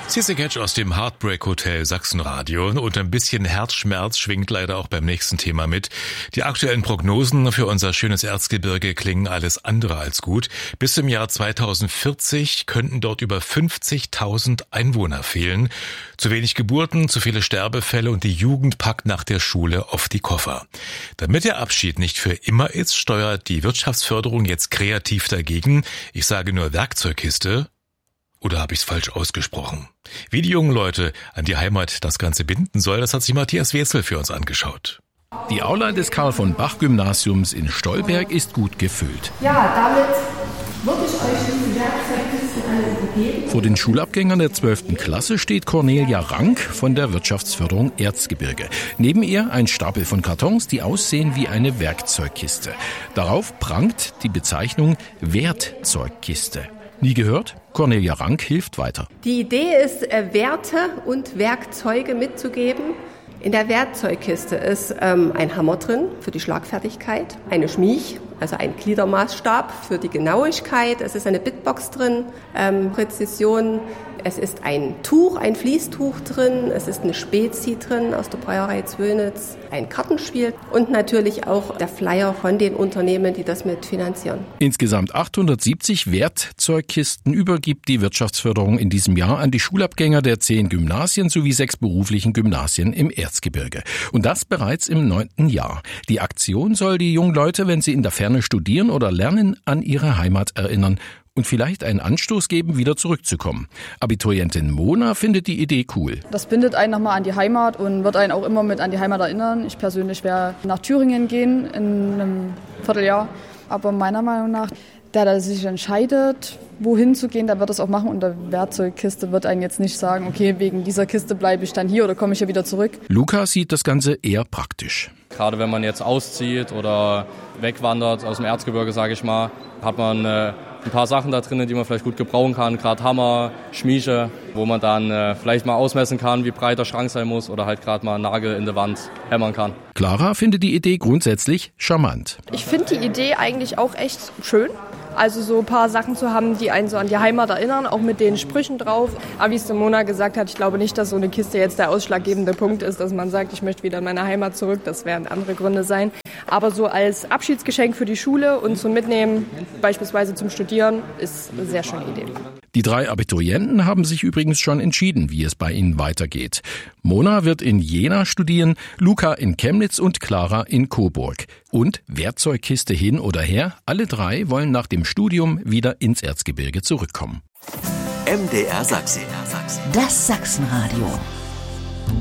CC Catch aus dem Heartbreak Hotel Sachsenradio und ein bisschen Herzschmerz schwingt leider auch beim nächsten Thema mit. Die aktuellen Prognosen für unser schönes Erzgebirge klingen alles andere als gut. Bis zum Jahr 2040 könnten dort über 50.000 Einwohner fehlen. Zu wenig Geburten, zu viele Sterbefälle und die Jugend packt nach der Schule oft die Koffer. Damit der Abschied nicht für immer ist, steuert die Wirtschaftsförderung jetzt kreativ dagegen. Ich sage nur Werkzeugkiste. Oder habe ich es falsch ausgesprochen? Wie die jungen Leute an die Heimat das Ganze binden soll, das hat sich Matthias Wetzel für uns angeschaut. Die Aula des Karl-von-Bach-Gymnasiums in Stolberg ist gut gefüllt. Ja, damit würde ich euch diese Werkzeugkisten alle übergeben. Vor den Schulabgängern der 12. Klasse steht Cornelia Rank von der Wirtschaftsförderung Erzgebirge. Neben ihr ein Stapel von Kartons, die aussehen wie eine Werkzeugkiste. Darauf prangt die Bezeichnung Wertzeugkiste. Nie gehört? Cornelia Rank hilft weiter. Die Idee ist, Werte und Werkzeuge mitzugeben. In der Werkzeugkiste ist ein Hammer drin für die Schlagfertigkeit, eine Schmiech, also ein Gliedermaßstab für die Genauigkeit. Es ist eine Bitbox drin, Präzision. Es ist ein Tuch, ein Fließtuch drin. Es ist eine Spezi drin aus der Brauerei Zwönitz, ein Kartenspiel und natürlich auch der Flyer von den Unternehmen, die das mitfinanzieren. Insgesamt 870 Werkzeugkisten übergibt die Wirtschaftsförderung in diesem Jahr an die Schulabgänger der 10 Gymnasien sowie 6 beruflichen Gymnasien im Erzgebirge. Und das bereits im 9. Jahr. Die Aktion soll die jungen Leute, wenn sie in der Ferne studieren oder lernen, an ihre Heimat erinnern und vielleicht einen Anstoß geben, wieder zurückzukommen. Abiturientin Mona findet die Idee cool. Das bindet einen nochmal an die Heimat und wird einen auch immer mit an die Heimat erinnern. Ich persönlich werde nach Thüringen gehen in einem Vierteljahr. Aber meiner Meinung nach, der sich entscheidet, wohin zu gehen, der wird das auch machen. Und der Werkzeugkiste wird einen jetzt nicht sagen, okay, wegen dieser Kiste bleibe ich dann hier oder komme ich hier wieder zurück. Luca sieht das Ganze eher praktisch. Gerade wenn man jetzt auszieht oder wegwandert aus dem Erzgebirge, sage ich mal, hat man ein paar Sachen da drin, die man vielleicht gut gebrauchen kann. Gerade Hammer, Schmieche, wo man dann vielleicht mal ausmessen kann, wie breit der Schrank sein muss oder halt gerade mal einen Nagel in die Wand hämmern kann. Clara findet die Idee grundsätzlich charmant. Ich finde die Idee eigentlich auch echt schön. Also so ein paar Sachen zu haben, die einen so an die Heimat erinnern, auch mit den Sprüchen drauf. Aber wie es Simona gesagt hat, ich glaube nicht, dass so eine Kiste jetzt der ausschlaggebende Punkt ist, dass man sagt, ich möchte wieder in meine Heimat zurück. Das werden andere Gründe sein. Aber so als Abschiedsgeschenk für die Schule und zum Mitnehmen, beispielsweise zum Studieren, ist eine sehr schöne Idee. Die 3 Abiturienten haben sich übrigens schon entschieden, wie es bei ihnen weitergeht. Mona wird in Jena studieren, Luca in Chemnitz und Clara in Coburg. Und Werkzeugkiste hin oder her, alle 3 wollen nach dem Studium wieder ins Erzgebirge zurückkommen. MDR Sachsen. Das Sachsenradio.